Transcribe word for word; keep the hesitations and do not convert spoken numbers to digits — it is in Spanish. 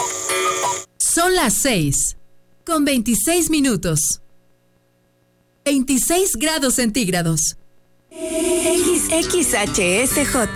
Son las seis, con veintiséis minutos. veintiséis grados centígrados. X X H S J